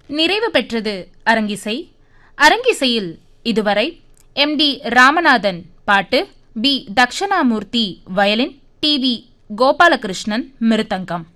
நிறைவு பெற்றது அரங்கிசை. அரங்கிசையில் இதுவரை எம்.டி. ராமநாதன் பாட்டு, B. Dakshinamurthy violin, TV. Gopalakrishnan மிருதங்கம்.